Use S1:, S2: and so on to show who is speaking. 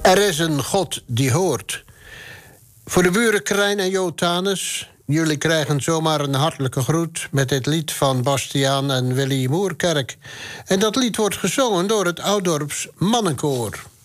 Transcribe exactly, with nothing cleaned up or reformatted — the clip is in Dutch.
S1: Er is een God die hoort. Voor de buren Krijn en Jotanus, jullie krijgen zomaar een hartelijke groet met dit lied van Bastiaan en Willy Moerkerk. En dat lied wordt gezongen door het Ouddorps Mannenkoor.